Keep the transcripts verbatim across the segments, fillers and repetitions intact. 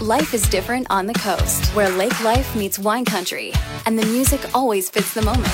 Life is different on the coast, where lake life meets wine country, and the music always fits the moment.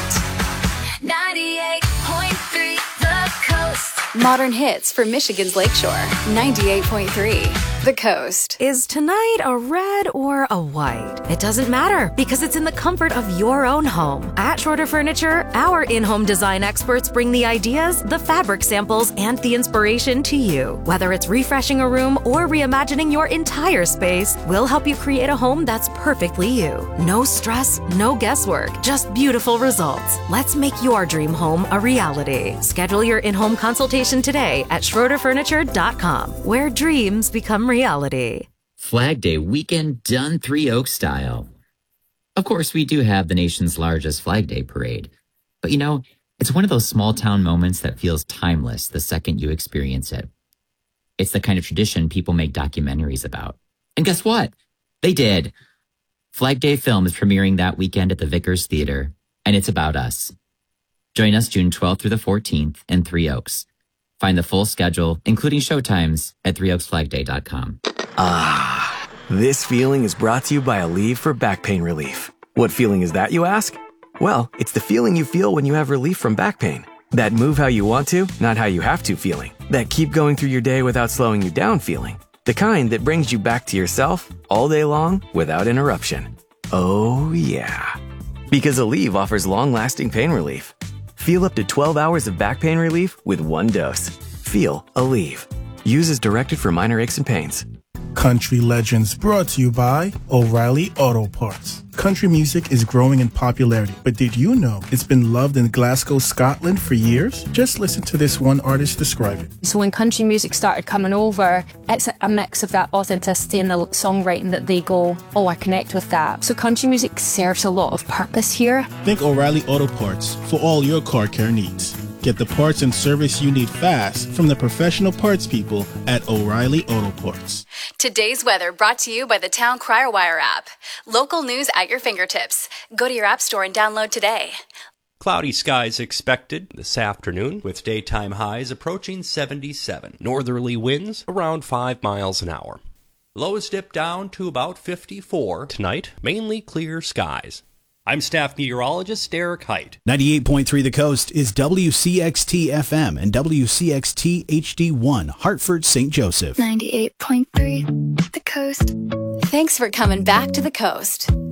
ninety-eight point three The Coast. Modern hits for Michigan's Lakeshore. ninety-eight point three The Coast. Is tonight a red or a white? It doesn't matter because it's in the comfort of your own home. At Schroeder Furniture, our in-home design experts bring the ideas, the fabric samples, and the inspiration to you. Whether it's refreshing a room or reimagining your entire space, we'll help you create a home that's perfectly you. No stress, no guesswork, just beautiful results. Let's make your dream home a reality. Schedule your in-home consultation today at schroeder furniture dot com, where dreams become reality. Flag Day weekend done Three Oaks style. Of course, we do have the nation's largest Flag Day parade. But you know, it's one of those small town moments that feels timeless the second you experience it. It's the kind of tradition people make documentaries about. And guess what? They did. Flag Day Film is premiering that weekend at the Vickers Theater, and it's about us. Join us June twelfth through the fourteenth in Three Oaks. Find the full schedule, including showtimes, at three oaks flag day dot com. Ah, this feeling is brought to you by Aleve for back pain relief. What feeling is that, you ask? Well, it's the feeling you feel when you have relief from back pain. That move how you want to, not how you have to feeling. That keep going through your day without slowing you down feeling. The kind that brings you back to yourself all day long without interruption. Oh, yeah. Because Aleve offers long-lasting pain relief. Feel up to twelve hours of back pain relief with one dose. Feel Aleve. Use as directed for minor aches and pains. Country Legends brought to you by O'Reilly Auto Parts. Country music is growing in popularity, but did you know it's been loved in Glasgow, Scotland for years? Just listen to this one artist describe it. So when country music started coming over, it's a mix of that authenticity and the songwriting that they go, oh, I connect with that. So country music serves a lot of purpose here. Think O'Reilly Auto Parts for all your car care needs. Get the parts and service you need fast from the professional parts people at O'Reilly Auto Parts. Today's weather brought to you by the Town Crier Wire app. Local news at your fingertips. Go to your app store and download today. Cloudy skies expected this afternoon with daytime highs approaching seventy-seven. Northerly winds around five miles an hour. Lows dip down to about fifty-four. Tonight, mainly clear skies. I'm staff meteorologist Derek Height. ninety-eight point three The Coast is W C X T F M and W C X T H D one, Hartford, Saint Joseph. ninety-eight point three The Coast. Thanks for coming back to the coast.